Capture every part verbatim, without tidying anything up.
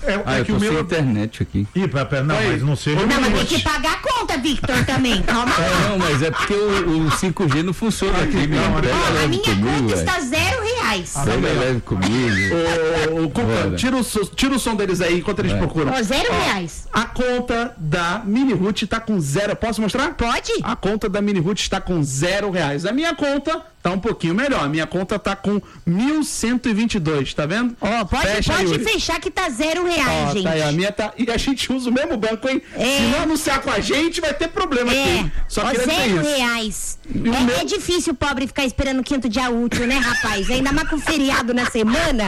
é, ah, é eu que tô o sem meu... internet aqui. Ih, pera, não, mas não seja... Não, mas tem que pagar a conta, Victor, também. Calma lá. É, não, mas é porque o, o cinco G não funciona aqui. Aqui Não, pega ó, a leve minha comigo, conta véio. está zero reais. Pega leve comigo. Ô, ô, Cuca, tira o, tira o som deles aí enquanto eles Vai. procuram. Ó, zero Ó, reais. A conta da Mini Ruth tá com zero. Posso mostrar? Pode? A conta da Mini Ruth está com zero reais. A minha conta tá um pouquinho melhor. A minha conta tá com mil cento e vinte e dois, tá vendo? Ó, pode, Fecha aí, pode Yuri. fechar que tá zero reais, Ó, gente. tá aí, a minha tá. E a gente usa o mesmo banco, hein? É. Se não anunciar com a gente, vai ter problema É, aqui. Só ó, queria dizer zero isso. reais. E o É, meu- é difícil o pobre ficar esperando o quinto dia útil, né, rapaz? Ainda mais com feriado na semana.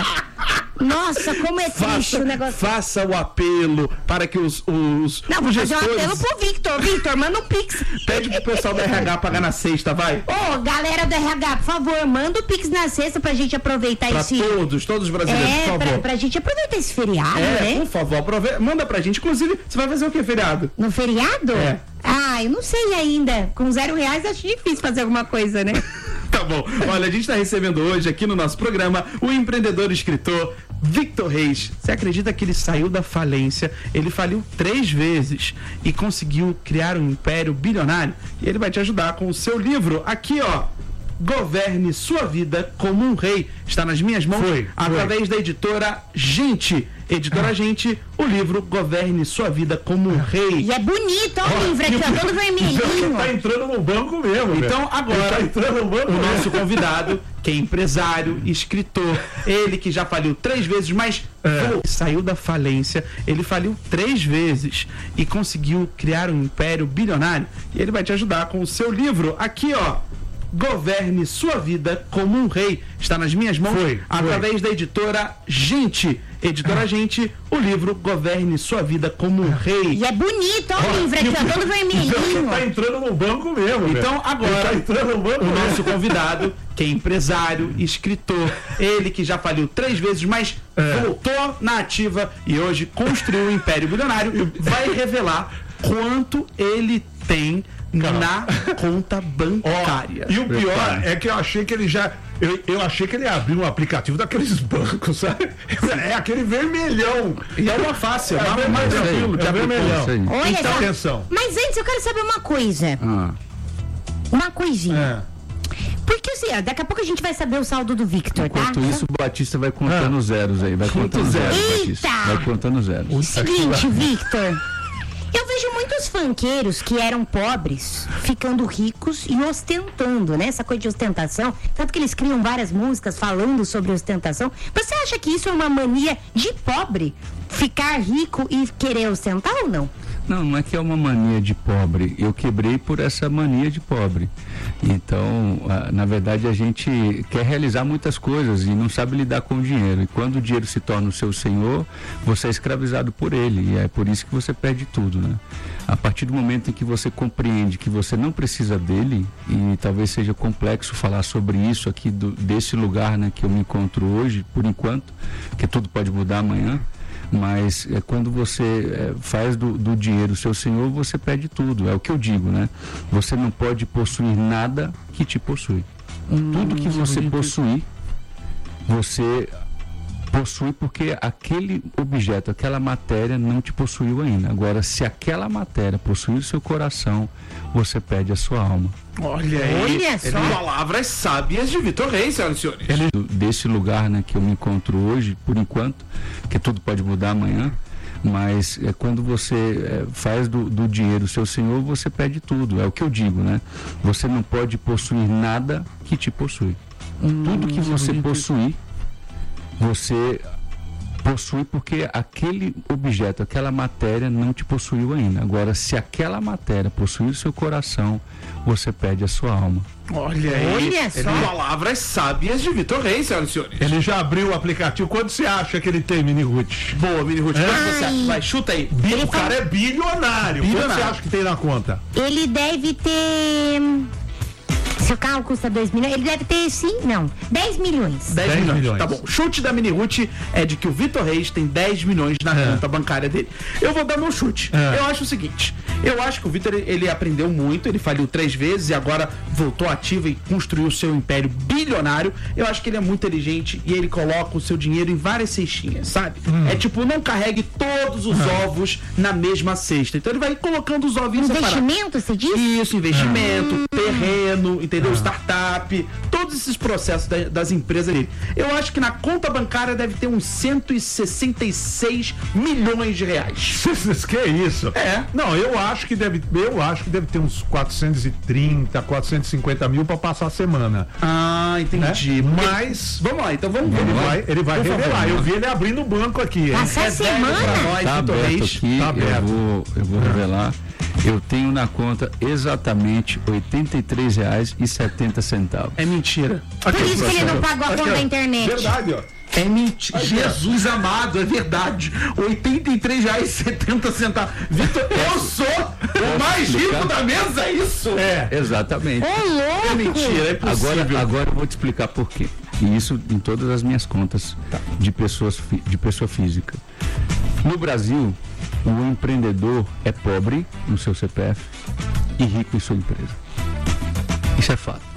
Nossa, como é triste Faça, o negócio. faça o apelo para que os, os, Não, vou os fazer um gestores... apelo pro Victor. Victor, manda um pix. Pede pro pessoal do R H pagar na sexta, vai. Ô, galera do R H, por favor, manda o pix na sexta pra gente aproveitar Pra esse... todos, todos os brasileiros, É, por pra, favor. pra gente aproveitar esse feriado, É, né? por favor, aprove... manda pra gente. Inclusive, você vai fazer o que, feriado? No feriado? É. Ah, eu não sei ainda. Com zero reais acho difícil fazer alguma coisa, né? Tá bom. Olha, a gente está recebendo hoje aqui no nosso programa o empreendedor e escritor Victor Reis. Você acredita que ele saiu da falência? Ele faliu três vezes e conseguiu criar um império bilionário. E ele vai te ajudar com o seu livro aqui, ó. Governe Sua Vida como um Rei. Está nas minhas mãos Foi, através foi. da editora Gente. Editora Gente, o livro Governe Sua Vida como um Rei. E é bonito, ó, o livro aqui, ó, todo vermelhinho. Tá entrando no banco mesmo, Então, velho. agora, Tá entrando no banco o mesmo. nosso convidado, que é empresário, escritor, ele que já faliu três vezes, mas É. pô, saiu da falência, ele faliu três vezes e conseguiu criar um império bilionário. E ele vai te ajudar com o seu livro aqui, ó. Governe Sua Vida como um Rei. Está nas minhas mãos Foi, foi. através da editora Gente. Editora Gente, o livro Governe Sua Vida como um Rei. E é bonito, ó, o livro aqui, ó, todo vermelhinho. Tá entrando no banco mesmo, velho. Então, agora, Tá entrando no banco o mesmo. nosso convidado, que é empresário, escritor, ele que já faliu três vezes, mas É. voltou na ativa e hoje construiu um império bilionário, vai revelar quanto ele tem na conta bancária. Ó, e o pior Prepare. é que eu achei que ele já. Eu, eu achei que ele abriu um aplicativo daqueles bancos, sabe? É aquele vermelhão. E é uma fácil, É é mais, mais vermelhão, tranquilo é de aplicar. vermelhão. Isso aí. Olha Então, só. atenção. Mas antes eu quero saber uma coisa. Ah, Uma coisinha. É. Porque assim, ó, daqui a pouco a gente vai saber o saldo do Victor, enquanto tá? isso, o Batista vai contando zeros aí. Vai contando zero. zeros, Batista. Eita! Vai contando zeros. Seguinte, Victor. Eu vejo muitos funkeiros que eram pobres ficando ricos e ostentando, né? Essa coisa de ostentação. Tanto que eles criam várias músicas falando sobre ostentação. Você acha que isso é uma mania de pobre? Ficar rico e querer ostentar ou não? Não, não é que é uma mania de pobre. Eu quebrei por essa mania de pobre. Então, ah, na verdade, a gente quer realizar muitas coisas e não sabe lidar com o dinheiro. E quando o dinheiro se torna o seu senhor, você é escravizado por ele. E é por isso que você perde tudo, né? A partir do momento em que você compreende que você não precisa dele, e talvez seja complexo falar sobre isso aqui do, desse lugar, né, que eu me encontro hoje, por enquanto, que tudo pode mudar amanhã. Mas é, quando você é, faz do, do dinheiro o seu senhor, você perde tudo. É o que eu digo, né? Você não pode possuir nada que te possui. Hum, Tudo que você possuir, você possui porque aquele objeto, aquela matéria não te possuiu ainda. Agora, se aquela matéria possuir o seu coração, você perde a sua alma. Olha aí, Olha só. palavras sábias de Victor Reis, senhoras e senhores. Do- Desse lugar, né, que eu me encontro hoje, por enquanto, que tudo pode mudar amanhã, mas é, quando você é, faz do, do dinheiro o seu senhor, você perde tudo. É o que eu digo, né? Você não pode possuir nada que te possui. Tudo que você possuir, você possui porque aquele objeto, aquela matéria não te possuiu ainda. Agora, se aquela matéria possuir o seu coração, você perde a sua alma. Olha aí, Olha só. palavras sábias de Victor Reis, senhoras e senhores. Ele já abriu o aplicativo. Quanto você acha que ele tem, Mini Ruth? Boa, Mini Ruth, quanto Ai. você acha? Vai, chuta aí. Ele O cara é bilionário. Quanto Bilionário. você acha que tem na conta? Ele deve ter Se o carro custa dois milhões, ele deve ter sim, não, dez milhões. dez dez milhões. milhões. Tá bom. O chute da Mini Ruth é de que o Vitor Reis tem dez milhões na É. conta bancária dele. Eu vou dar meu chute. É. Eu acho o seguinte, eu acho que o Vitor, ele, ele aprendeu muito, ele faliu três vezes e agora voltou ativo e construiu o seu império bilionário. Eu acho que ele é muito inteligente e ele coloca o seu dinheiro em várias cestinhas, sabe? Hum. É tipo, não carregue todos os ovos na mesma cesta. Então ele vai colocando os ovinhos separados. Investimento, você diz? Isso, investimento, Ah. terreno, entendeu? Startup, todos esses processos da- das empresas dele. Eu acho que na conta bancária deve ter uns cento e sessenta e seis milhões de reais. Que isso? É. Não, eu acho que deve, eu acho que deve ter uns quatrocentos e trinta, quatrocentos e cinquenta mil para passar a semana. Ah, entendi. Né? Porque- Mas Vamos lá, então vamos, ele vamos lá. vai, ele vai Por revelar. favor. Eu vi ele abrindo o banco aqui. hein? Passa a Revele pra semana. nós, Tá Vitor aberto Reis. aqui, Tá aberto. eu vou, eu vou revelar. Eu tenho na conta exatamente oitenta e três reais e setenta centavos. É mentira. Por isso que ele não pagou a Aqui, conta ó. da internet. Verdade, ó. É mentira. Aqui, ó. Jesus amado, é verdade. oitenta e três reais e setenta centavos. Vitor, eu sou o mais rico explicar? da mesa, é isso? É. Exatamente. Ô, louco! É mentira, é possível. Agora, agora eu vou te explicar por quê. E isso em todas as minhas contas de, pessoas, fi- de pessoa física. No Brasil, o empreendedor é pobre no seu C P F e rico em sua empresa. Isso é fato.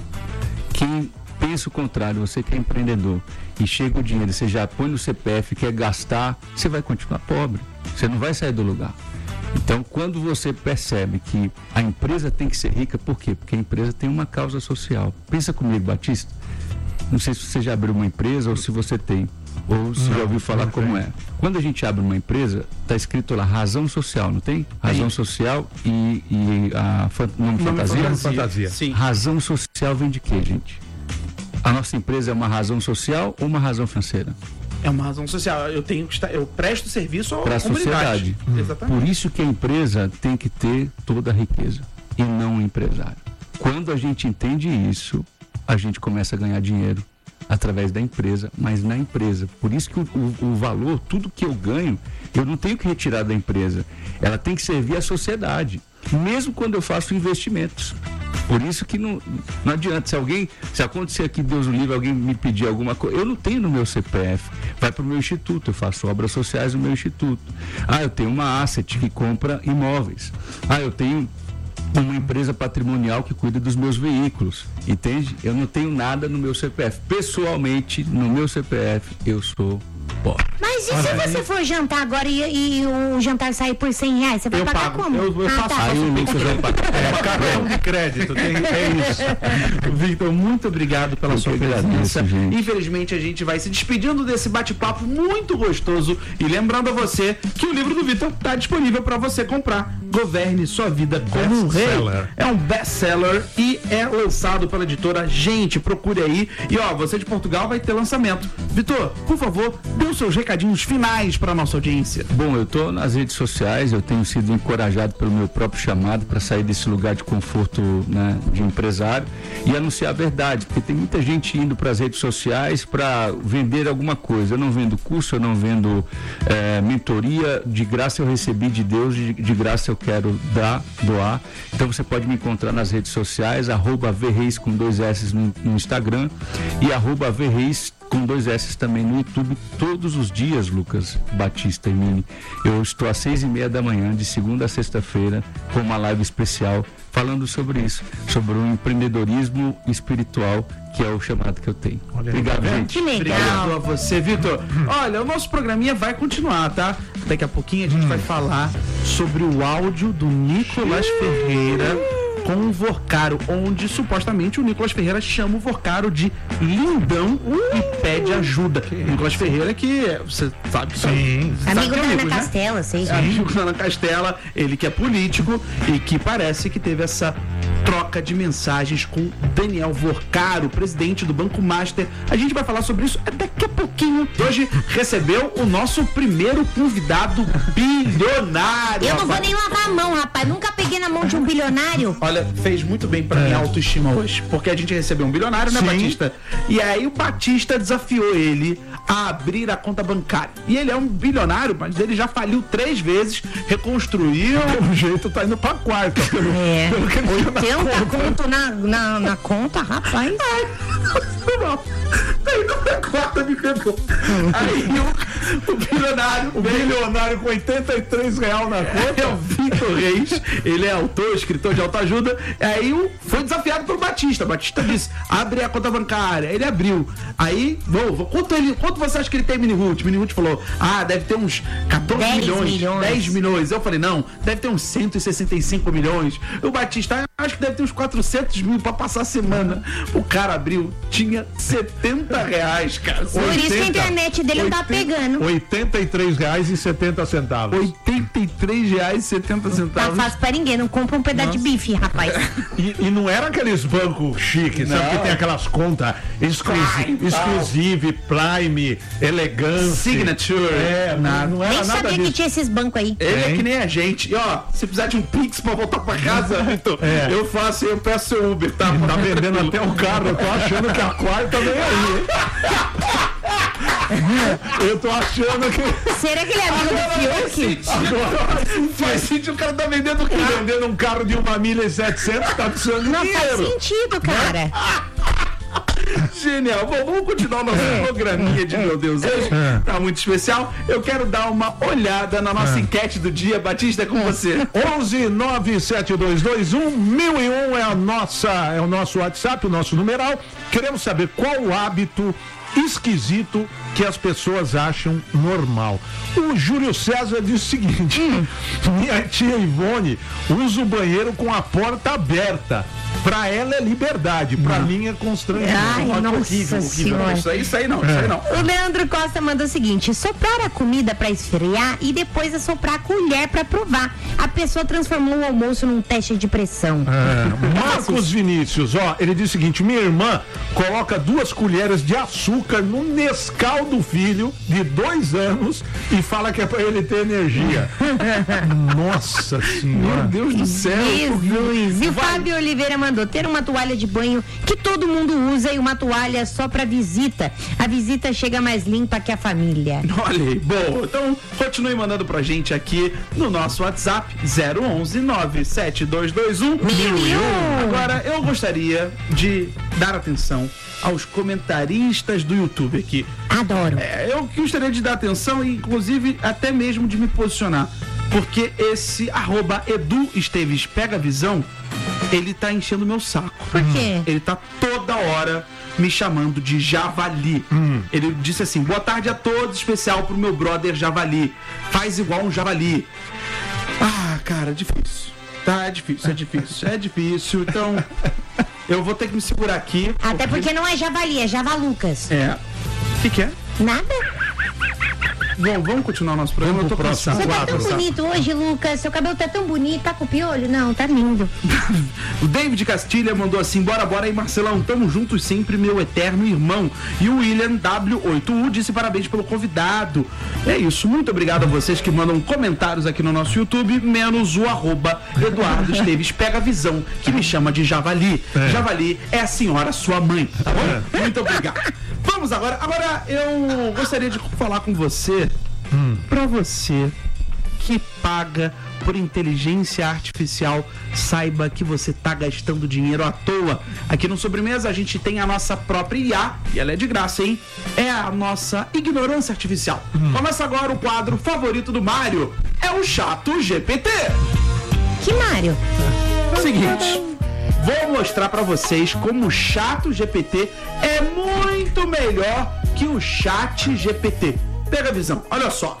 Quem pensa o contrário, você que é empreendedor e chega o dinheiro, você já põe no C P F, quer gastar, você vai continuar pobre. Você não vai sair do lugar. Então, quando você percebe que a empresa tem que ser rica, por quê? Porque a empresa tem uma causa social. Pensa comigo, Batista. Não sei se você já abriu uma empresa ou se você tem, ou se Não, já ouviu falar não como tem. é. Quando a gente abre uma empresa, está escrito lá razão social, não tem? Razão social e, e a fan- nome Nome fantasia. fantasia. fantasia. Sim. Razão social vem de quê, gente? A nossa empresa é uma razão social ou uma razão financeira? É uma razão social. Eu tenho que estar, eu presto serviço à Para a comunidade. sociedade. Exatamente. Por isso que a empresa tem que ter toda a riqueza e não o empresário. Quando a gente entende isso, a gente começa a ganhar dinheiro através da empresa, mas na empresa. Por isso que o, o, o valor, tudo que eu ganho, eu não tenho que retirar da empresa. Ela tem que servir à sociedade, mesmo quando eu faço investimentos. Por isso que não, não adianta, se alguém, se acontecer aqui, Deus o livre, alguém me pedir alguma coisa, eu não tenho no meu C P F, vai para o meu instituto, eu faço obras sociais no meu instituto. Ah, eu tenho uma asset que compra imóveis. Ah, eu tenho uma empresa patrimonial que cuida dos meus veículos, entende? Eu não tenho nada no meu C P F. Pessoalmente, no meu C P F, eu sou pobre. Mas e se você for jantar agora e, e o jantar sair por cem reais? Você vai Eu pagar pago. como? Eu- eu ah, faço- tá. Aí o Lucas vai pagar. É cartão de crédito, tem, é isso. Victor, muito obrigado pela Eu sua que agradeço, presença. gente. Infelizmente, a gente vai se despedindo desse bate-papo muito gostoso. E lembrando a você que o livro do Victor está disponível para você comprar. Governe sua vida como um rei. Best-seller. É um best-seller e é lançado pela editora Gente. Procure aí. E ó, você de Portugal vai ter lançamento. Victor, por favor, dê os seus recadinhos finais para nossa audiência. Bom, eu estou nas redes sociais, eu tenho sido encorajado pelo meu próprio chamado para sair desse lugar de conforto, né, de empresário e anunciar a verdade, porque tem muita gente indo para as redes sociais para vender alguma coisa. Eu não vendo curso, eu não vendo eh, mentoria, de graça eu recebi de Deus, de, de graça eu quero dar, doar. Então você pode me encontrar nas redes sociais, arroba Verreis com dois S no, no Instagram e arroba Verreis com dois S também no YouTube, todos os dias, Lucas Batista e Mini. Eu estou às seis e meia da manhã, de segunda a sexta-feira, com uma live especial, falando sobre isso, sobre o empreendedorismo espiritual, que é o chamado que eu tenho. Olha aí, Obrigado, tá vendo? gente. Que legal. Obrigado a você, Vitor. Olha, o nosso programinha vai continuar, tá? Daqui a pouquinho a gente vai falar sobre o áudio do Nicolas Ferreira com o Vorcaro, onde supostamente o Nicolas Ferreira chama o Vorcaro de lindão e pede ajuda. O Nicolas Ferreira que você sabe, Sim. sabe Amigo que é da Ana amigo, né? Castela, sei. Amigo da Ana Castela, ele que é político e que parece que teve essa troca de mensagens com Daniel Vorcaro, presidente do Banco Master. A gente vai falar sobre isso daqui a pouquinho. Hoje recebeu o nosso primeiro convidado bilionário. Eu não vou rapaz. nem lavar a mão, rapaz. Nunca peguei na mão de um bilionário. Olha, fez muito bem pra minha autoestima hoje, porque a gente recebeu um bilionário, né, Sim. Batista? E aí o Batista desafiou ele a abrir a conta bancária. E ele é um bilionário, mas ele já faliu três vezes, reconstruiu. Pelo jeito tá indo pra quarta. Pelo, É. pelo que ele O tinha na teu setenta conto na, na, na conta, rapaz. Aí na quarta me pegou. Aí o, o bilionário, O bilionário com oitenta e três reais na é conta. o Victor Reis, ele é autor, escritor de autoajuda. Aí o- foi desafiado pelo Batista. Batista disse: abre a conta bancária. Ele abriu. Aí, vou, vou, quanto, ele, quanto você acha que ele tem mini root? Mini root falou: ah, deve ter uns catorze dez milhões, milhões. dez milhões. Eu falei: não, deve ter uns cento e sessenta e cinco milhões. O Batista, acho que deve ter uns quatrocentos mil pra passar a semana. O cara abriu, tinha setenta reais, cara. Por isso que a internet dele não tá pegando. oitenta e três reais e setenta centavos. oitenta e três reais e setenta Tá centavos. fácil pra ninguém, não compra um pedaço de bife, rapaz. E, e não era aqueles bancos chiques, sabe? Não. Que tem aquelas contas exclusi Prime, exclusive, Prime, elegância. Signature. É, Nada. não, não era Nem nada sabia disso. que tinha esses bancos aí. Ele é Tem. que nem a gente. E ó, se precisar de um Pix pra voltar pra casa, Vitor, É. eu faço, eu peço seu Uber, tá? Tá vendendo até o carro, eu tô achando que a quarta vem aí. hein? Eu tô achando que Será que ele é amigo do Fiuk? agora Faz sentido, o cara tá vendendo o tá carro. vendendo um carro de uma milha e setecentos, tá precisando de Não faz dinheiro. sentido, cara. Genial. Bom, vamos continuar o nosso programinha de Meu Deus hoje. Tá muito especial. Eu quero dar uma olhada na nossa enquete do dia. Batista, é com você. onze nove sete dois dois um mil e um é a nossa, é o nosso WhatsApp, o nosso numeral. Queremos saber qual o hábito esquisito que as pessoas acham normal. O Júlio César diz o seguinte: minha tia Ivone usa o banheiro com a porta aberta. Pra ela é liberdade, pra mim é constrangimento. Ai, Olha, nossa horrível, horrível. senhora. Isso aí, isso aí não, isso aí não. O Leandro Costa mandou o seguinte: soprar a comida pra esfriar e depois assoprar a colher pra provar. A pessoa transformou o almoço num teste de pressão. É, Marcos Vinícius, ó, ele diz o seguinte: minha irmã coloca duas colheres de açúcar no Nescau do filho de dois anos e fala que é pra ele ter energia. Nossa Meu senhora. Deus do céu. Jesus. E o Fábio Oliveira mandou ter uma toalha de banho que todo mundo usa e uma toalha só pra visita. A visita chega mais limpa que a família. Olha aí, bom, então continue mandando pra gente aqui no nosso WhatsApp zero onze nove sete dois dois um mil e um. Agora eu gostaria de dar atenção aos comentaristas do YouTube aqui. Adoro. É, eu gostaria de dar atenção e inclusive até mesmo de me posicionar, porque esse arroba Edu Esteves Pega Visão, ele tá enchendo meu saco. Por quê? Ele tá toda hora me chamando de Javali. Ele disse assim: boa tarde a todos, especial pro meu brother Javali. Faz igual um Javali. Ah, cara, difícil. Tá, é difícil, é difícil, é difícil. Então, eu vou ter que me segurar aqui. Até porque não é javali, é javalucas. É. O que, que é? Nada? Bom, vamos continuar o nosso programa. Vamos eu tô pro cansado. Você tá Quatro, tão tá. bonito hoje, Lucas. Seu cabelo tá tão bonito. Tá com piolho? Não, tá lindo. O David Castilha mandou assim: bora, bora aí, Marcelão, tamo juntos sempre, meu eterno irmão. E o William W oito U disse parabéns pelo convidado. É isso, muito obrigado a vocês que mandam comentários aqui no nosso YouTube, menos o arroba Eduardo Esteves Pega Visão, que me chama de Javali. Javali é a senhora sua mãe, tá bom? Muito obrigado. Vamos agora, agora eu gostaria de falar com você, pra você que paga por inteligência artificial, saiba que você tá gastando dinheiro à toa. Aqui no Sobremesa a gente tem a nossa própria I A, e ela é de graça, hein? É a nossa ignorância artificial. Começa agora o quadro favorito do Mário, é o Chato G P T. Que Mário? Seguinte, vou mostrar pra vocês como o Chato G P T é muito melhor que o Chat G P T. Pega a visão, olha só.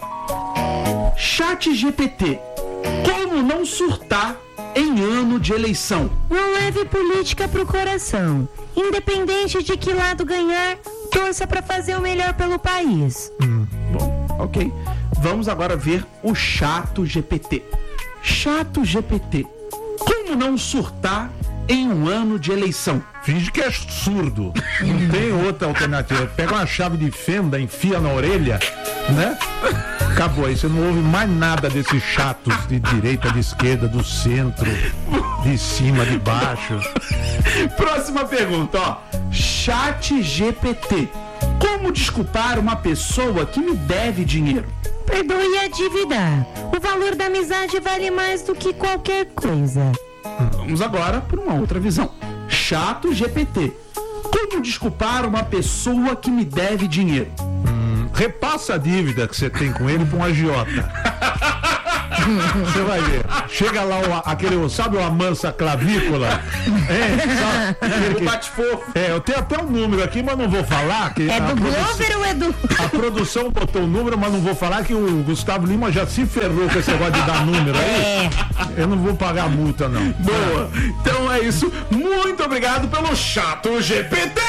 Chat G P T, como não surtar em ano de eleição? Não leve política pro coração. Independente de que lado ganhar, torça pra fazer o melhor pelo país. Bom, ok. Vamos agora ver o Chato G P T. Chato G P T, como não surtar em um ano de eleição? Finge que é surdo. Não tem outra alternativa. Pega uma chave de fenda, enfia na orelha, né? Acabou. Aí você não ouve mais nada desses chatos de direita, de esquerda, do centro, de cima, de baixo. Próxima pergunta, ó. Chat G P T, como desculpar uma pessoa que me deve dinheiro? Perdoe a dívida. O valor da amizade vale mais do que qualquer coisa. Vamos agora para uma outra visão. Chato G P T. Como desculpar uma pessoa que me deve dinheiro? Hum, repassa a dívida que você tem com ele para um agiota. Você vai ver. Chega lá o, aquele, sabe o Amansa Clavícola? É, sabe? O bate-fofo. É, eu tenho até um número aqui, mas não vou falar. Que É do Glover ou é do... A produção botou o número, mas não vou falar que o Gustavo Lima já se ferrou com esse negócio de dar número aí. É. Eu não vou pagar multa, não. Boa. Então é isso. Muito obrigado pelo Chato G P T.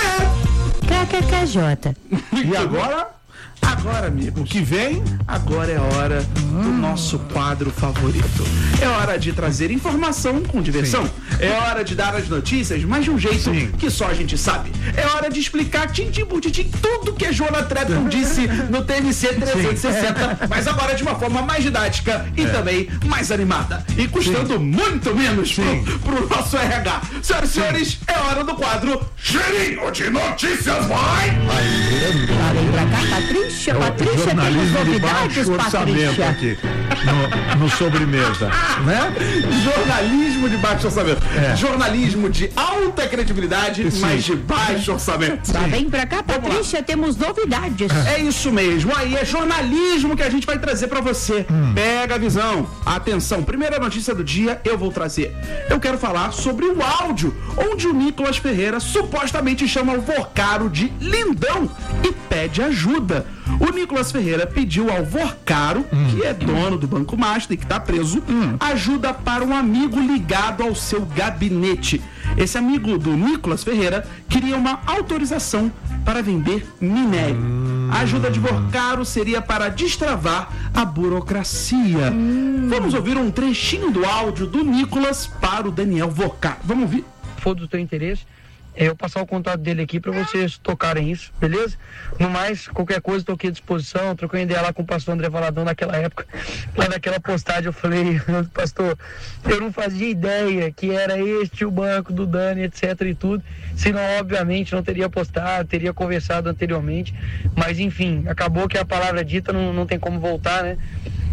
K K K J. E agora? Agora, amigo, O que vem? agora é hora do nosso quadro favorito. É hora de trazer informação com diversão. É hora de dar as notícias, mas de um jeito Sim. que só a gente sabe. É hora de explicar tintim por tintim tudo que a Joana Trepton disse no T N C trezentos e sessenta, mas agora de uma forma mais didática e também mais animada. E custando muito menos pro, pro nosso R H. Senhoras e senhores, é hora do quadro Cheirinho de Notícias, vai! Falei pra cá, Patrícia. Patrícia, temos Jornalismo de novidades, baixo orçamento Patrícia. aqui no, no sobremesa, né? Jornalismo de baixo orçamento. É. Jornalismo de alta credibilidade, Sim. mas de baixo orçamento. Tá, vem pra cá, Vamos lá. Patrícia, temos novidades. É isso mesmo, aí é jornalismo que a gente vai trazer pra você. Hum. Pega a visão. Atenção, primeira notícia do dia eu vou trazer. Eu quero falar sobre o áudio onde o Nicolas Ferreira supostamente chama o Vorcaro de lindão e pede ajuda. O Nicolas Ferreira pediu ao Vorcaro, que é dono do Banco Master e que tá preso, ajuda para um amigo ligado ao seu gabinete. Esse amigo do Nicolas Ferreira queria uma autorização para vender minério. A ajuda de Vorcaro seria para destravar a burocracia. Vamos ouvir um trechinho do áudio do Nicolas para o Daniel Vorcaro. Vamos ouvir? For do teu interesse, é eu passar o contato dele aqui para vocês tocarem isso, beleza? No mais, qualquer coisa, estou aqui à disposição. Troquei uma ideia lá com o pastor André Valadão naquela época. Lá naquela postagem eu falei, pastor, eu não fazia ideia que era este o banco do Dani, etc e tudo. Senão, obviamente, não teria postado, teria conversado anteriormente. Mas, enfim, acabou que a palavra dita não, não tem como voltar, né?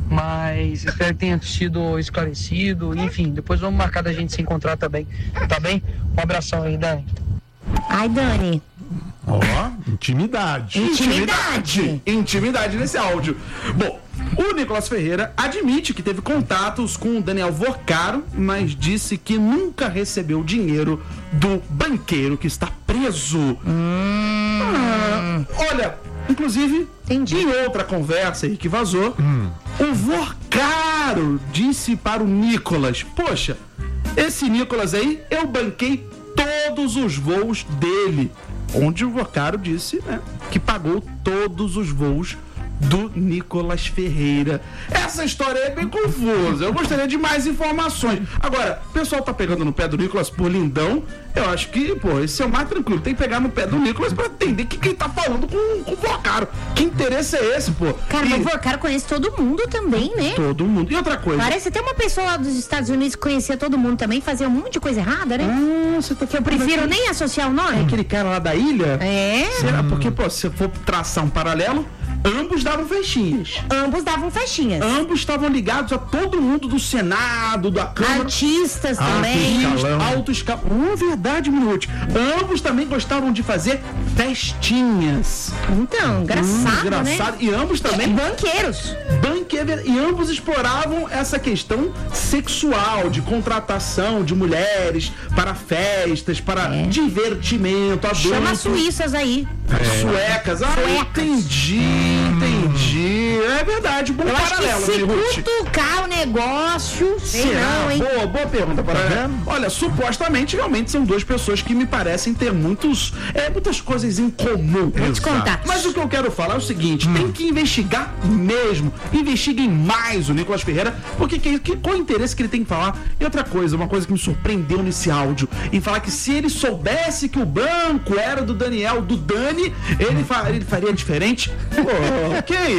Mas espero que tenha sido esclarecido. Enfim, depois vamos marcar da gente se encontrar também. Tá bem? Um abração aí, Dani. Ai, Dani. Ó, intimidade. Intimidade. Intimidade nesse áudio. Bom, o Nicolas Ferreira admite que teve contatos com o Daniel Vorcaro, mas disse que nunca recebeu dinheiro do banqueiro que está preso. Hum. Ah, olha, inclusive, Entendi. em outra conversa aí que vazou, o Vorcaro disse para o Nicolas: poxa, esse Nicolas aí, eu banquei todos os voos dele. Onde o Vorcaro disse, né, que pagou todos os voos do Nicolas Ferreira. Essa história é bem confusa. Eu gostaria de mais informações. Agora, o pessoal tá pegando no pé do Nicolas por lindão. Eu acho que, pô, esse é o mais tranquilo. Tem que pegar no pé do Nicolas pra entender o que, que ele tá falando com, com o Vorcaro. Que interesse é esse, pô? Cara, E mas o Vorcaro conhece todo mundo também, né? todo mundo. E outra coisa. Parece até uma pessoa lá dos Estados Unidos que conhecia todo mundo também, fazia um monte de coisa errada, né? Ah, você tá Que eu prefiro nem associar o nome. aquele cara lá da ilha? É, Será? Porque, pô, se eu for traçar um paralelo, ambos davam festinhas. ambos davam festinhas. Ambos estavam ligados a todo mundo do Senado, da Câmara. Artistas Alto também. escalão. Alto escalão. Uma verdade, Minute. Ambos também gostavam de fazer festinhas. Então, engraçado, Hum, engraçado. né? E ambos também Banqueiros. banqueiro, e ambos exploravam essa questão sexual, de contratação de mulheres para festas, para É. divertimento, adulto. Chama suíças aí. Suecas. Ah, Suecas. entendi, entendi. É verdade, bom Eu acho que paralelo, se Minute. cutucar o negócio, sei Será? não, hein? Boa, boa pergunta, para Olha, supostamente, realmente são duas pessoas que me parecem ter muitos, é, muitas coisas em comum. Vou te contar. Mas o que eu quero falar é o seguinte: tem que investigar mesmo. Investiguem mais o Nicolas Ferreira, porque que, que, qual o interesse que ele tem que falar? E outra coisa, uma coisa que me surpreendeu nesse áudio, em falar que se ele soubesse que o banco era do Daniel, do Dani, ele, fa- ele faria diferente. Pô, que isso?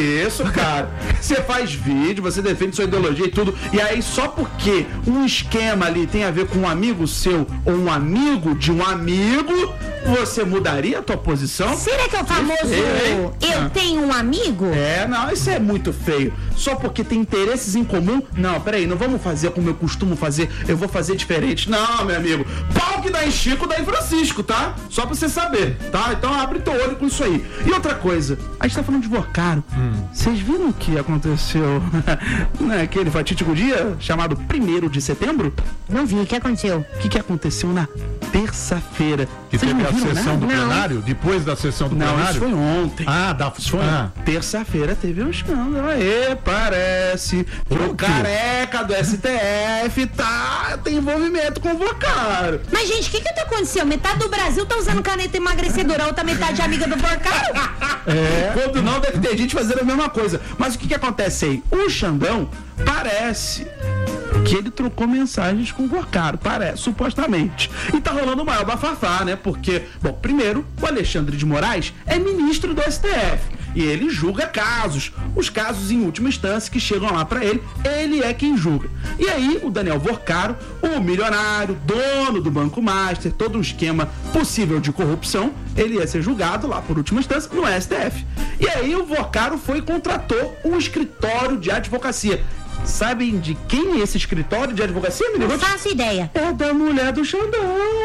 Vorcaro. Você faz vídeo, você defende sua ideologia e tudo, e aí só porque um esquema ali tem a ver com um amigo seu ou um amigo de um amigo, você mudaria a tua posição? Será que é o famoso feio, eu ah. tenho um amigo? É, não, isso é muito feio. Só porque tem interesses em comum? Não, peraí, não vamos fazer como eu costumo fazer, eu vou fazer diferente. Não, meu amigo, pau que dá em Chico, dá em Francisco, tá? Só pra você saber, tá? Então abre teu olho com isso aí. E outra coisa, a gente tá falando de Vorcaro. Vocês hum. viram o que aconteceu naquele fatídico dia chamado primeiro de setembro? Não vi, o que aconteceu? O que, que aconteceu na terça-feira? Que Vocês teve não a viram sessão nada? do Não. plenário? Depois da sessão do Não, plenário? isso foi ontem. Ah, da, Isso foi ah. terça-feira teve um escândalo. Aê, parece que o careca do S T F tá, tem envolvimento com o Vorcaro. Mas, gente, o que que tá acontecendo? Metade do Brasil tá usando caneta emagrecedora, a outra metade é amiga do Vorcaro. É. Quando não, deve ter gente fazendo a mesma coisa. Mas o que que acontece aí? O Xandão parece que ele trocou mensagens com o Vorcaro, parece, supostamente. E tá rolando o maior bafafá, né? Porque, bom, primeiro, o Alexandre de Moraes é ministro do S T F. E ele julga casos, os casos em última instância que chegam lá pra ele, ele é quem julga. E aí o Daniel Vorcaro, o milionário, dono do Banco Master, todo um esquema possível de corrupção, ele ia ser julgado lá por última instância no S T F. E aí o Vorcaro foi e contratou um escritório de advocacia. Sabem de quem é esse escritório de advocacia, menino? Não faço ideia. É da mulher do Xandão.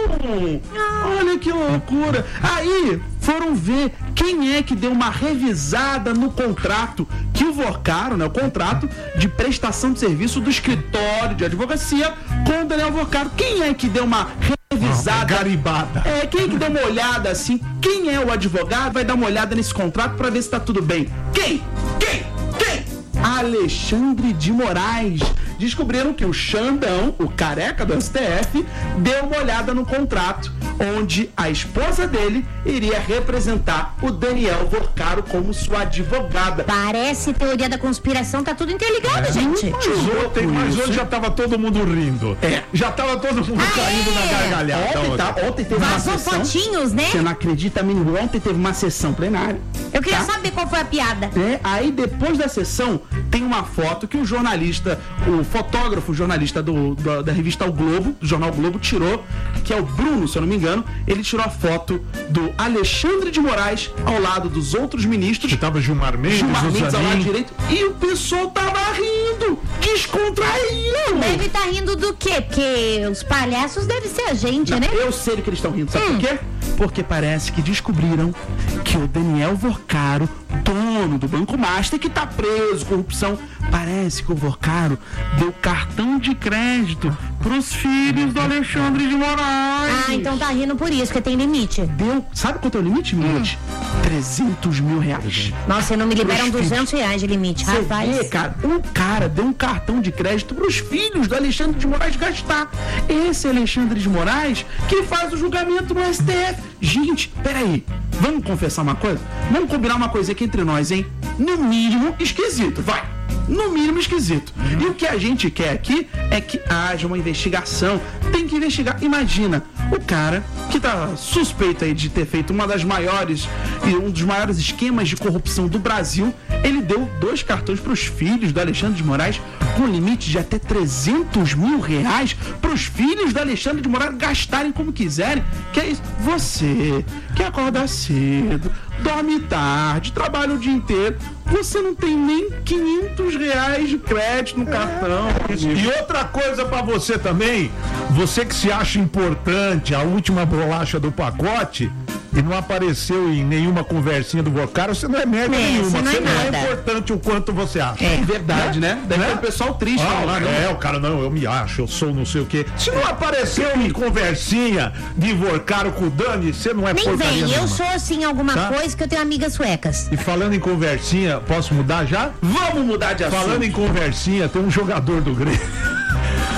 Ah. Olha que loucura. Aí foram ver quem é que deu uma revisada no contrato que o Vorcaro, né, o contrato de prestação de serviço do escritório de advocacia com o Daniel Vorcaro. Quem é que deu uma revisada? Ah, garibada. É, quem é que deu uma olhada assim? Quem é o advogado? Vai dar uma olhada nesse contrato pra ver se tá tudo bem. Quem? Quem? Quem? Alexandre de Moraes. Descobriram que o Xandão, o careca do S T F, deu uma olhada no contrato onde a esposa dele iria representar o Daniel Vorcaro como sua advogada. Parece teoria da conspiração, tá tudo interligado, É. gente. Mas ontem, mas hoje já tava todo mundo rindo. É. Já tava todo mundo Ah, caindo é? na gargalhada. Ontem, tá? Ontem teve uma Vazou sessão. fotinhos, né? Você não acredita, menino? Ontem teve uma sessão plenária. Eu queria tá? saber qual foi a piada. É, aí depois da sessão tem uma foto que o jornalista, o fotógrafo jornalista do, do- da revista O Globo, do jornal O Globo, tirou, que é o Bruno, se eu não me engano, ele tirou a foto do Alexandre de Moraes ao lado dos outros ministros, Que tava Gilmar Mendes, Gilmar Mendes ao lado Zanin. direito, e o pessoal tava rindo, descontraído. Deve estar rindo do quê? Porque os palhaços devem ser a gente, né? Eu sei do que eles estão rindo, sabe por quê? Porque parece que descobriram que o Daniel Vorcaro, dono do Banco Master, que tá preso, corrupção, parece que o Vorcaro deu cartão de crédito pros filhos do Alexandre de Moraes. Ah, então tá rindo por isso, porque tem limite. Deu, sabe quanto é o limite, Minute? trezentos mil reais. Nossa, e não me liberam Pros duzentos reais de limite, Você rapaz. vê, cara, um cara deu um cartão de crédito pros filhos do Alexandre de Moraes gastar. Esse Alexandre de Moraes que faz o julgamento no S T F. Gente, peraí, vamos confessar uma coisa? Vamos combinar uma coisa aqui entre nós, hein? No mínimo esquisito, vai. No mínimo esquisito. E o que a gente quer aqui é que haja uma investigação. Tem que investigar. Imagina, o cara que tá suspeito aí de ter feito uma das maiores e um dos maiores esquemas de corrupção do Brasil, ele deu dois cartões pros filhos do Alexandre de Moraes com limite de até trezentos mil reais pros filhos do Alexandre de Moraes gastarem como quiserem. Que é isso? Você que acorda cedo, dorme tarde, trabalha o dia inteiro, você não tem nem quinhentos reais de crédito no cartão. E outra coisa pra você também, você que se acha importante, a última bolacha do pacote, e não apareceu em nenhuma conversinha do Vorcaro, você não é merda É, nenhuma. você não é Você não é nada. importante o quanto você acha. É. Verdade, né? Deve Né? ter um pessoal triste Ah, lá, né? é, o cara, não, eu me acho, eu sou não sei o quê. Se não apareceu em conversinha de Vorcaro com o Dani, você não é Nem porcaria vem, eu nenhuma. sou assim alguma Tá? coisa que eu tenho amigas suecas. E falando em conversinha, posso mudar já? Vamos mudar de assunto. Falando em conversinha, tem um jogador do Grêmio.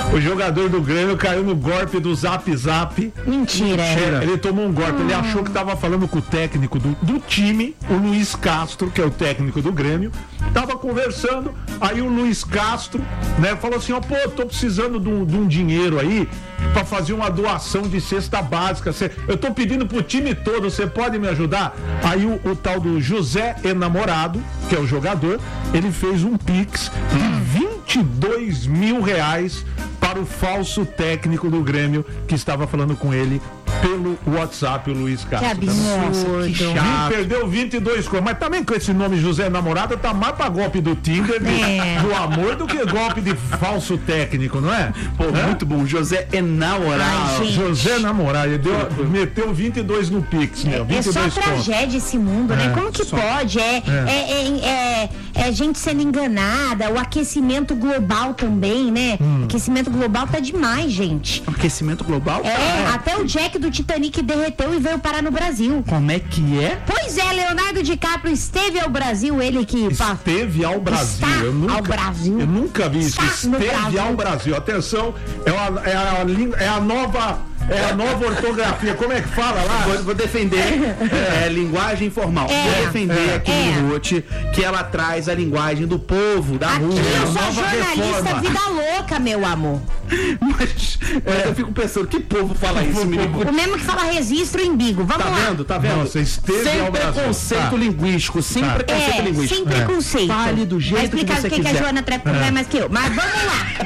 O jogador do Grêmio caiu no golpe do Zap Zap. Mentira. É, ele tomou um golpe, ele achou que tava falando com o técnico do, do time, o Luiz Castro, que é o técnico do Grêmio. Tava conversando, aí o Luiz Castro, né, falou assim, ó, pô, tô precisando de um, de um dinheiro aí pra fazer uma doação de cesta básica. Cê, eu tô pedindo pro time todo, você pode me ajudar? Aí o, o tal do José Enamorado, que é o jogador, ele fez um pix de vinte e dois mil reais para o falso técnico do Grêmio que estava falando com ele pelo WhatsApp, o Luiz Castro. Que absurdo. Que chato. Perdeu vinte e dois contos, mas também com esse nome José Namorado tá mais pra golpe do Tinder, de, É. do amor, do que golpe de falso técnico, não é? Pô, É? muito bom. José Enamorado. Ai, gente. José Namorado, ele deu, meteu vinte e dois no Pix, meu, É vinte e só dois contos. tragédia esse mundo, né? É, Como que só. pode? É, é. É, é, é gente sendo enganada, o aquecimento global também, né? Hum. Aquecimento global tá demais, gente. Aquecimento global? É, até o Jack do Titanic derreteu e veio parar no Brasil. Como é que é? Pois é, Leonardo DiCaprio esteve ao Brasil, ele que... pá, Esteve ao Brasil. Está eu nunca, ao Brasil. Eu nunca vi isso. Está no Esteve Brasil. ao Brasil. Atenção, é, uma, é, a, língua- é a nova. É a nova ortografia. Como é que fala lá? Vou, vou defender é, linguagem informal. É. Vou defender aqui É. no Ruth que ela traz a linguagem do povo, da Aqui rua. eu sou nova jornalista reforma. vida louca, meu amor. Mas, mas eu fico pensando, que povo fala isso, menino? O mesmo que fala registro em bigo. Vamos Tá lá. vendo? Tá vendo? Nossa, esteve sem ao Brasil. preconceito Tá. linguístico, sem Tá. preconceito É, linguístico. sem preconceito. Fale do jeito Vai explicar que você o que, que a quiser. Joana Trepo é mais que eu. Mas vamos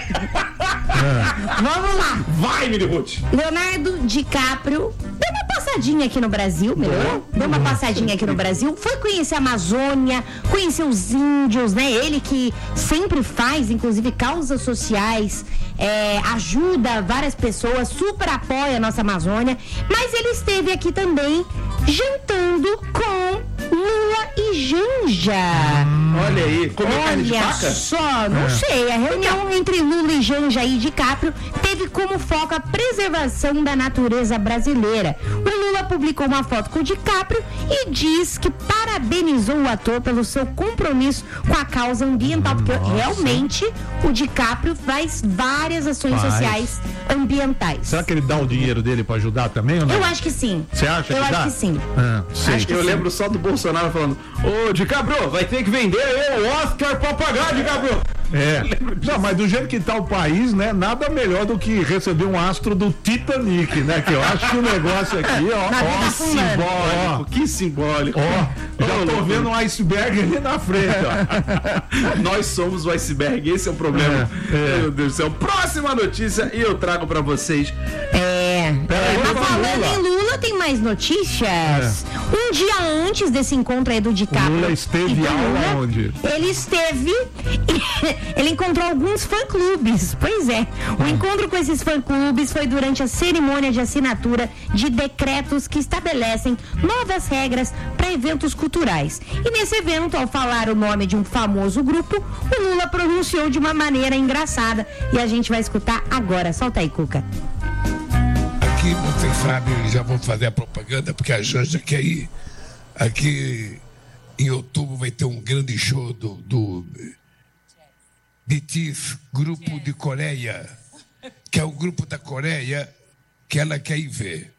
lá. Vamos lá. Vai, Mini Ruth. Leonardo DiCaprio deu uma passadinha aqui no Brasil, melhorou? Deu uma passadinha aqui no Brasil, foi conhecer a Amazônia, conhecer os índios, né? Ele que sempre faz, inclusive, causas sociais, é, ajuda várias pessoas, super apoia a nossa Amazônia, mas ele esteve aqui também jantando com Lula e Janja. Olha aí, comeu carne de Olha vaca? só, não sei. A reunião entre Lula e Janja e DiCaprio teve como foco a preservação da natureza brasileira. O Lula publicou uma foto com o DiCaprio e diz que parabenizou o ator pelo seu compromisso com a causa ambiental, porque realmente o DiCaprio faz várias ações Faz. sociais ambientais. Será que ele dá o dinheiro dele pra ajudar também ou não? Eu acho que sim. Você acha Eu que acho dá? que sim. Ah, sei. Acho que Eu sim. lembro só do Bolsonaro falando: Ô, DiCaprio, vai ter que vender aí o Oscar pra pagar, DiCaprio. É. Não, mas do jeito que tá o país, né? Nada melhor do que receber um astro do Titanic, né? Que eu acho que o negócio aqui, ó, Na ó, vida fulana. simbólico. Que simbólico. Ó, já tô vendo um iceberg ali na frente, ó. Nós somos o iceberg, esse é o problema. É, é. Meu Deus do céu. Próxima notícia e eu trago pra vocês. É. Peraí, Mas vamos falando Lula. em Lula, tem mais notícias. Um dia antes desse encontro aí do DiCaprio. O Lula e esteve do aonde? Lula, ele esteve. Ele encontrou alguns fã-clubes. Pois é. O encontro com esses fã-clubes foi durante a cerimônia de assinatura de decretos que estabelecem novas regras para eventos culturais. E nesse evento, ao falar o nome de um famoso grupo, o Lula pronunciou de uma maneira engraçada. E a gente vai escutar agora. Solta aí, Cuca. Aqui, vocês sabem, já vou fazer a propaganda, porque a Janja quer ir. Aqui, em outubro, vai ter um grande show do, do B T S, Grupo de Coreia, que é o grupo da Coreia que ela quer ir ver.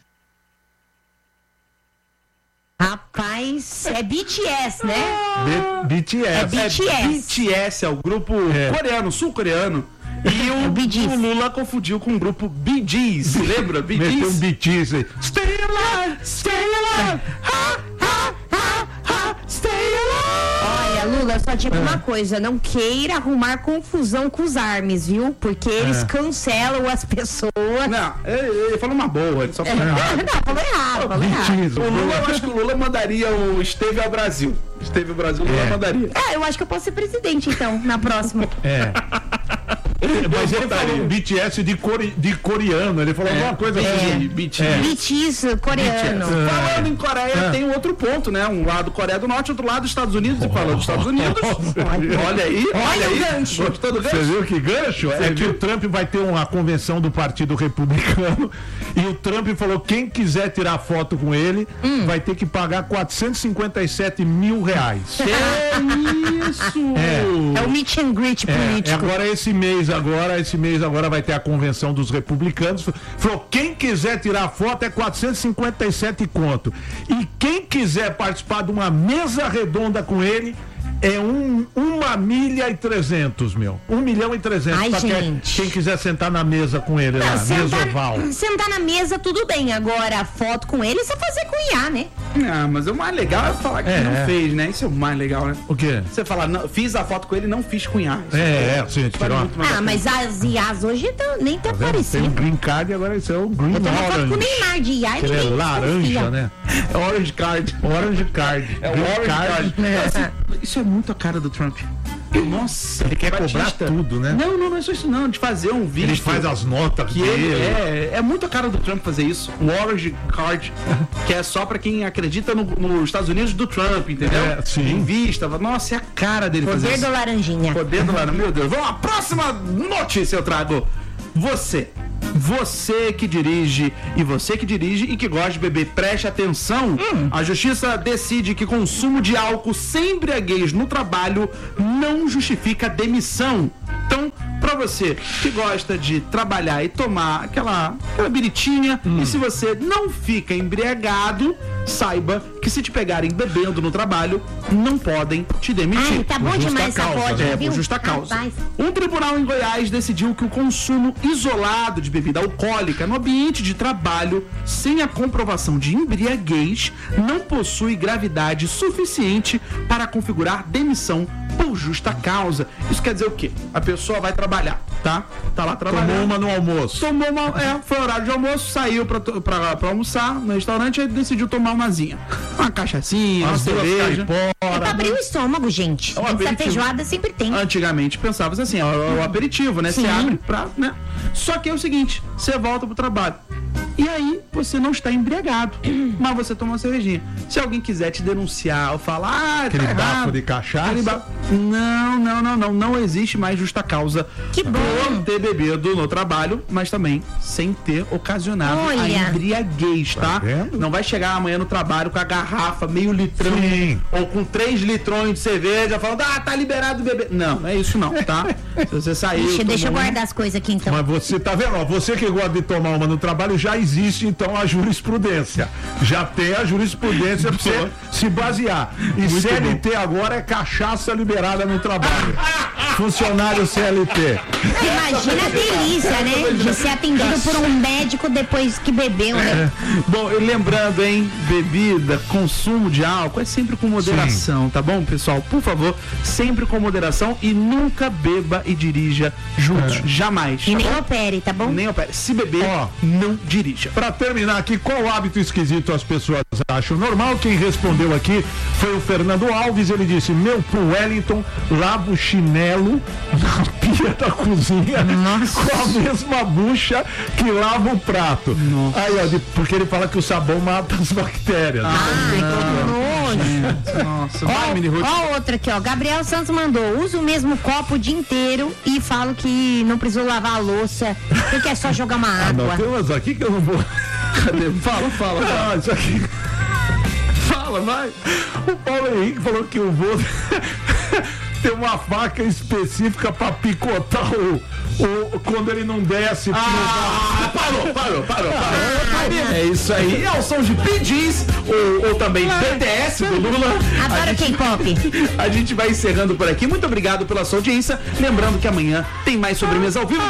Rapaz, é B T S, né? B- BTS. É B T S. B T S é o grupo É. coreano, sul-coreano. E o, Bee Gees. o Lula confundiu com o grupo Bee Gees. Lembra? Bee Meteu um Gees? B T S aí. Stay alive, stay alive. Ha, ha, ha, ha, stay alive. Olha, Lula, só digo É. uma coisa, não queira arrumar confusão com os armes, viu? Porque eles É. cancelam as pessoas. Não, ele, ele falou uma boa, ele só falou errado. Não, falou errado, falou errado. B T S, O Lula, eu acho que o Lula mandaria o Esteve ao Brasil. Esteve ao Brasil, o Lula É. mandaria. Ah, eu acho que eu posso ser presidente, então, na próxima. É. Mas ele botaria. falou B T S de, core, de coreano. Ele falou alguma coisa assim. B T S. Metiço, coreano. Falando em Coreia, É. tem um outro ponto, né? Um lado Coreia do Norte, outro lado Estados Unidos. E falando dos Estados Unidos, olha aí, olha Olha o aí. gancho. Gostou do Você gancho? viu que gancho? É que o Trump vai ter uma convenção do Partido Republicano e o Trump falou: quem quiser tirar foto com ele vai ter que pagar quatrocentos e cinquenta e sete mil reais. Que isso? É. É o meet and greet É, político. agora esse mês agora, esse mês agora vai ter a convenção dos republicanos. Falou, quem quiser tirar foto é quatrocentos e cinquenta e sete conto. E quem quiser participar de uma mesa redonda com ele, é um, uma milha e trezentos, meu. Um milhão e trezentos. Ai, pra gente. Quem, quem quiser sentar na mesa com ele Não, lá, mesa sentar, oval. sentar na mesa, tudo bem. Agora, a foto com ele, você fazer com I A, né? Ah, mas o mais legal é falar que É, não é. fez, né? Isso é o mais legal, né? O quê? Você falar, não, fiz a foto com ele, não fiz com I A. Isso É, é, sim, vale tirou uma... muito mais a Ah, pena. mas as I As hoje tão, nem tem Tá vendo? Tem aparecido. um green card e agora isso é o green Eu tenho uma foto com o orange. Neymar de I A e Ele é ninguém laranja, desconfia. né? É Orange Card. Orange card. É o Green Orange Card. card. Isso é muito a cara do Trump. Nossa, Ele quer Batista. cobrar tudo, né? Não, não, não é só isso não, de fazer um vídeo. Ele faz as notas que dele. ele é, é muito a cara do Trump fazer isso. O Orange Card, que é só pra quem acredita no- nos Estados Unidos do Trump, entendeu? É, sim. Invista. Nossa, é a cara dele fazer Poder isso. do laranjinha. Poder do Laranja. Meu Deus. Vamos lá, próxima notícia eu trago. Você. Você que dirige e você que dirige e que gosta de beber, preste atenção. A justiça decide que consumo de álcool sem embriaguez no trabalho não justifica demissão. Então, pra você que gosta de trabalhar e tomar aquela, aquela biritinha, e se você não fica embriagado, saiba que se te pegarem bebendo no trabalho, não podem te demitir. Ai, tá bom Por justa demais essa causa, foto, né? É, viu? por justa causa. Rapaz. Um tribunal em Goiás decidiu que o consumo isolado de bebida alcoólica no ambiente de trabalho, sem a comprovação de embriaguez, não possui gravidade suficiente para configurar demissão por justa causa. Isso quer dizer o quê? A pessoa vai trabalhar, tá? Tá lá trabalhando. Tomou uma no almoço. Tomou uma, é, foi horário de almoço, saiu pra, to- pra, pra almoçar no restaurante e decidiu tomar umazinha. Uma cachaçinha, uma As duas cerveja. É pra caipora. abrir o estômago, gente. É um Essa aperitivo. feijoada sempre tem. Antigamente pensava assim, ó, o, o aperitivo, né? Você Sim. abre pra, né? Só que é o seguinte, você volta pro trabalho. E aí você não está embriagado, mas você toma uma cervejinha. Se alguém quiser te denunciar ou falar, ah, Aquele tá bafo errado, de cachaça. aquele ba- Não, não, não, não. Não existe mais justa causa Que bom. por ter bebido no trabalho, mas também sem ter ocasionado a Olha. embriaguez, tá? Tá vendo? Não vai chegar amanhã no trabalho com a garrafa, meio litrão, Sim. ou com três litrões de cerveja, falando, ah, tá liberado beber. Não, não é isso não, tá? Se você saiu... Deixa, deixa eu tomou- guardar as coisas aqui então. Mas você tá vendo, ó, você que gosta de tomar uma no trabalho, já existe então a jurisprudência. Já tem a jurisprudência pra você se basear. E C L T agora é cachaça liberada no trabalho. Funcionário C L T. Imagina a delícia, né? De ser atendido por um médico depois que bebeu, né? Bom, e lembrando, hein, bebida, consumo de álcool é sempre com moderação, tá bom, pessoal? Por favor, sempre com moderação e nunca beba e dirija juntos, jamais. E tá nem bom? opere, tá bom? Nem opere. Se beber, Ó. não dirija. Pra terminar aqui, qual hábito esquisito as pessoas acham normal? Quem respondeu aqui foi o Fernando Alves. Ele disse: meu pro Wellington lava o chinelo na pia da cozinha com a mesma bucha que lava o prato. Aí, ó, de- porque ele fala que o sabão mata as bactérias. Ai, que nojo. Nossa, vai, Mini Ruth. Ó, ó outra aqui, ó. Gabriel Santos mandou. Usa o mesmo copo o dia inteiro e falo que não precisou lavar a louça, porque é só jogar uma Ah, não, água. tem umas aqui que eu não vou. Cadê? Fala, fala, fala. Ah, isso aqui. Fala, vai. O Paulo Henrique falou que o vô tem uma faca específica pra picotar o, o quando ele não desce. Ah, parou, parou, parou, parou. É isso aí. É o som de P Ds, ou, ou também B T S do Lula. Adoro K-pop. A gente vai encerrando por aqui. Muito obrigado pela sua audiência. Lembrando que amanhã tem mais sobremesa ao vivo.